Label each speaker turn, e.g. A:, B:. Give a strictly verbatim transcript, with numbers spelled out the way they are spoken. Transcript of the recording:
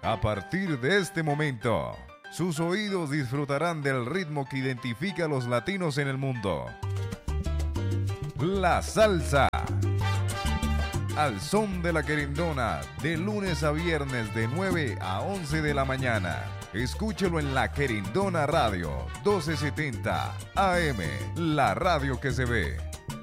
A: A partir de este momento, sus oídos disfrutarán del ritmo que identifica a los latinos en el mundo. La salsa. Al son de la querendona, de lunes a viernes de nueve a once de la mañana. Escúchelo en La Querendona Radio, doce setenta A M, la radio que se ve.